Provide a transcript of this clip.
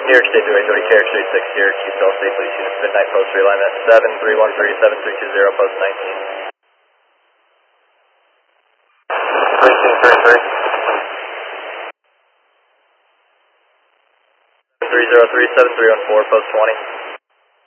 New York State 330, KRX 36 here, keep all safely, units midnight post realignment 73137 post 19. 303 7314 post 20.